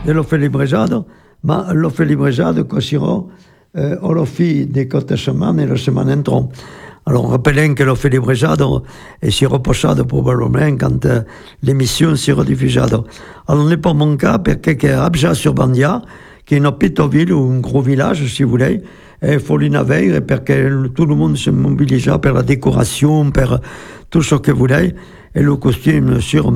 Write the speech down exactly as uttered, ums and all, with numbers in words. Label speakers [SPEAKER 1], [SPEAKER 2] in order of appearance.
[SPEAKER 1] dello felibrejado, ma lo felibrejado cosirò eh, o lo fi di questa settimana e la settimana entrò. Alors, rappelons que lo felibrejado è si riposato probabilmente quand l'émission si rediffusata. Alors, ne pas manquer perché che Abja sur Bandia, qui est une petite ville ou un gros village, si vous voulez, il faut l'inavere perché tout le monde se mobilisa per la décoration, per tout ce que vous voulez, et le costume sur